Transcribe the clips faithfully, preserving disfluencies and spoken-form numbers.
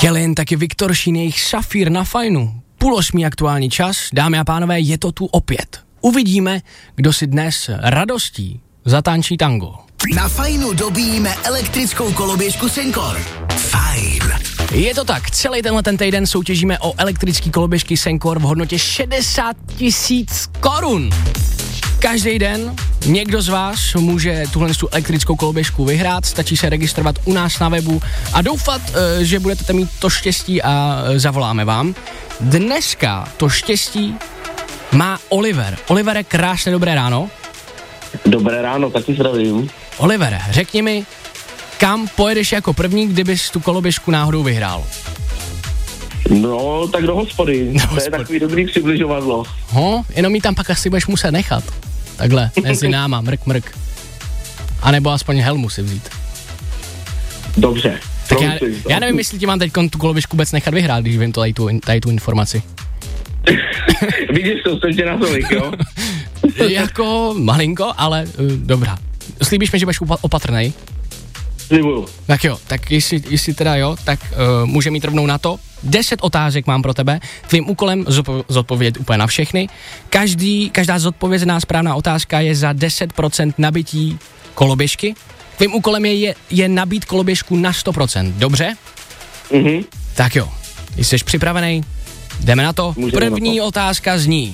Kellen, taky Viktor Šín, jejich Safír na Fajnu. Půl osmý aktuální čas, dámy a pánové, je to tu opět. Uvidíme, kdo si dnes radostí zatančí tango. Na Fajnu dobíjíme elektrickou koloběžku Senkor. Fajn. Je to tak, celý tenhle ten týden soutěžíme o elektrický koloběžky Senkor v hodnotě šedesát tisíc korun. Každý den někdo z vás může tuhle elektrickou koloběžku vyhrát, stačí se registrovat u nás na webu a doufat, že budete mít to štěstí a zavoláme vám. Dneska to štěstí má Oliver. Olivere, krásné dobré ráno. Dobré ráno, taky zdravím. Olivere, řekni mi, kam pojedeš jako první, kdybys tu koloběžku náhodou vyhrál? No, tak do hospody. Do to hospody. Je takový dobrý přibližovadlo. Ho, jenom mi tam pak asi budeš muset nechat. Takhle, mezi náma, mrk, mrk. A nebo aspoň helmu si vzít. Dobře. Tak já, já nevím, jestli ti mám teď tu koloběžku vůbec nechat vyhrát, když vím to tady tu, tady tu informaci. Vidíš to, jste tě natolik, jo? Jako malinko, ale uh, dobrá. Slíbíš mi, že budeš opatrnej? Slibuju. Tak jo, tak jestli, jestli teda jo, tak uh, může mít rovnou na to. Deset otázek mám pro tebe. Tvým úkolem zodpo- zodpovědět úplně na všechny. Každý, každá zodpovězená správná otázka je za deset procent nabití koloběžky. Tvým úkolem je, je, je nabít koloběžku na sto procent. Dobře? Mhm. Tak jo, jsi připravený? Jdeme na to. Můžeme První na to. Otázka zní.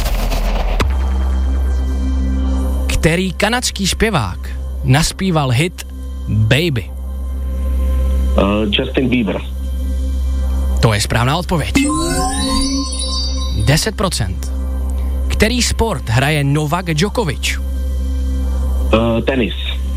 Který kanadský zpěvák naspíval hit Baby? Uh, Justin Bieber. To je správná odpověď. deset procent. Který sport hraje Novak Djokovic? Uh, tenis.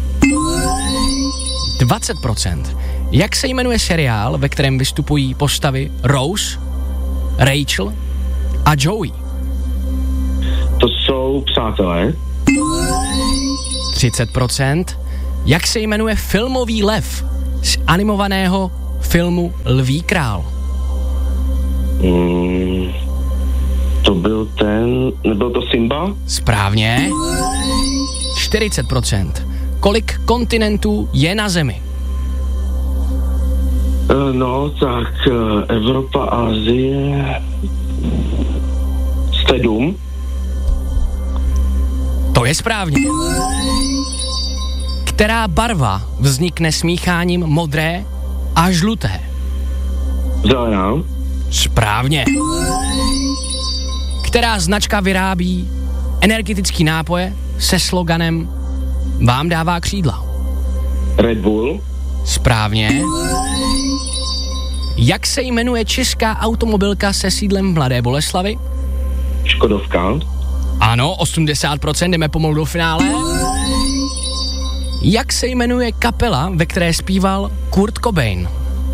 dvacet procent. Jak se jmenuje seriál, ve kterém vystupují postavy Rose, Rachel a Joey? To jsou přátelé. třicet procent. Jak se jmenuje filmový lev z animovaného filmu Lví král? Mm, to byl ten, nebyl to Simba? Správně. čtyřicet procent. Kolik kontinentů je na Zemi? Uh, no, tak uh, Evropa, Asie... Sedm. To je správně. Která barva vznikne smícháním modré a žluté? Zelená. Správně. Která značka vyrábí energetický nápoje se sloganem Vám dává křídla? Red Bull. Správně. Jak se jmenuje česká automobilka se sídlem v Mladé Boleslavi? Škodovka. Ano, osmdesát procent, jdeme pomalu do finále. Jak se jmenuje kapela, ve které zpíval Kurt Cobain?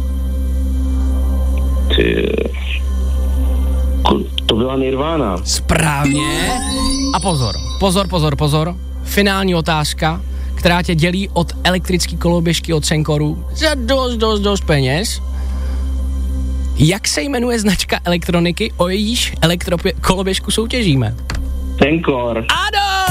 Ty... To byla Nirvana. Správně. A pozor, pozor, pozor, pozor. Finální otázka, která tě dělí od elektrické koloběžky od Senkoru za dost, dost, dost peněz. Jak se jmenuje značka elektroniky, o jejíž elektrokoloběžku soutěžíme? Senkor. Ano!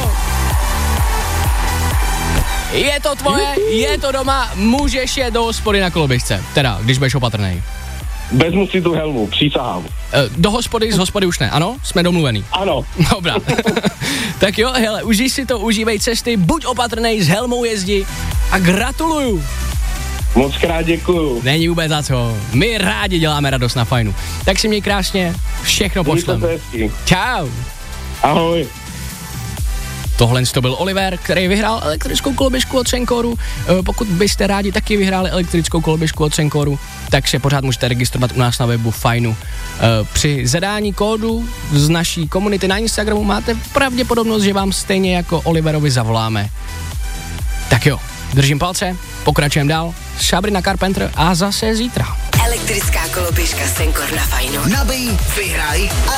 Je to tvoje, je to doma, můžeš jet do hospody na koloběžce. Teda, když budeš opatrnej. Vezmu si tu helmu, přísahám. Do hospody, z hospody už ne, ano? Jsme domluvený. Ano. Dobrá. Tak jo, hele, užij si to, užívej cesty, buď opatrnej, s helmou jezdi a gratuluju. Moc krát děkuju. Není vůbec za co. My rádi děláme radost na Fajnu. Tak si měj krásně, všechno pošlem. Čau. Ahoj. Tohle to byl Oliver, který vyhrál elektrickou koloběžku od Senkoru. Pokud byste rádi taky vyhráli elektrickou koloběžku od Senkoru, tak se pořád můžete registrovat u nás na webu Fajnu. Při zadání kódu z naší komunity na Instagramu máte pravděpodobnost, že vám stejně jako Oliverovi zavoláme. Tak jo, držím palce, pokračujeme dál. Sabrina Carpenter a zase zítra. Elektrická koloběžka Senkor na Fajnu. Nabij, vyhraj a